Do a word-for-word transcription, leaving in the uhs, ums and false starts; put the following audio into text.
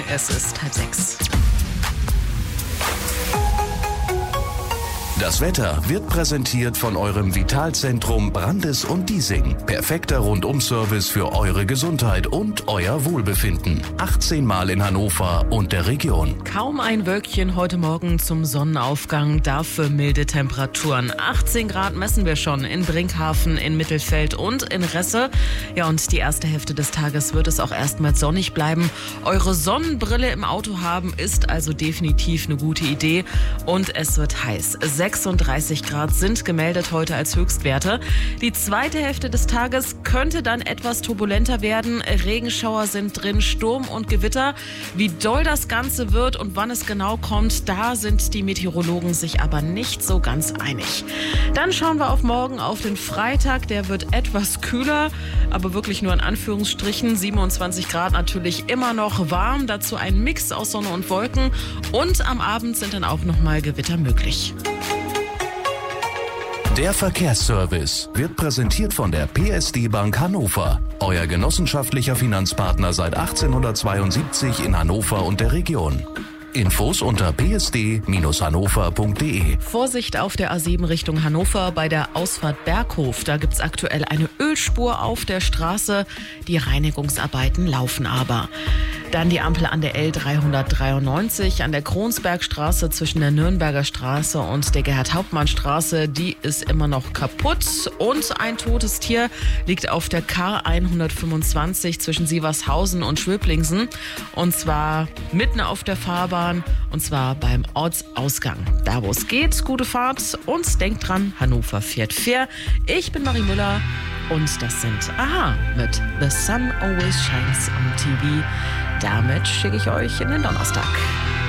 Es ist halb sechs. Das Wetter wird präsentiert von eurem Vitalzentrum Brandes und Diesing. Perfekter Rundum-Service für eure Gesundheit und euer Wohlbefinden. achtzehn Mal in Hannover und der Region. Kaum ein Wölkchen heute Morgen zum Sonnenaufgang, dafür milde Temperaturen. achtzehn Grad messen wir schon in Brinkhaven, in Mittelfeld und in Resse. Ja, und die erste Hälfte des Tages wird es auch erstmal sonnig bleiben. Eure Sonnenbrille im Auto haben ist also definitiv eine gute Idee. Und es wird heiß. sechsunddreißig Grad sind gemeldet heute als Höchstwerte. Die zweite Hälfte des Tages könnte dann etwas turbulenter werden. Regenschauer sind drin, Sturm und Gewitter. Wie doll das Ganze wird und wann es genau kommt, da sind die Meteorologen sich aber nicht so ganz einig. Dann schauen wir auf morgen, auf den Freitag. Der wird etwas kühler, aber wirklich nur in Anführungsstrichen. siebenundzwanzig Grad natürlich immer noch warm. Dazu ein Mix aus Sonne und Wolken. Und am Abend sind dann auch noch mal Gewitter möglich. Der Verkehrsservice wird präsentiert von der P S D Bank Hannover. Euer genossenschaftlicher Finanzpartner seit achtzehnhundertzweiundsiebzig in Hannover und der Region. Infos unter p s d Bindestrich hannover punkt d e. Vorsicht auf der A sieben Richtung Hannover bei der Ausfahrt Berghof. Da gibt es aktuell eine Ölspur auf der Straße. Die Reinigungsarbeiten laufen aber. Dann die Ampel an der L dreihundertdreiundneunzig an der Kronsbergstraße zwischen der Nürnberger Straße und der Gerhard-Hauptmann-Straße. Die ist immer noch kaputt. Und ein totes Tier liegt auf der K hundertfünfundzwanzig zwischen Sievershausen und Schwöblingsen. Und zwar mitten auf der Fahrbahn, und zwar beim Ortsausgang. Da, wo es geht, gute Fahrt und denkt dran, Hannover fährt fair. Ich bin Marie Müller und das sind Aha mit The Sun Always Shines on T V. Damit schicke ich euch in den Donnerstag.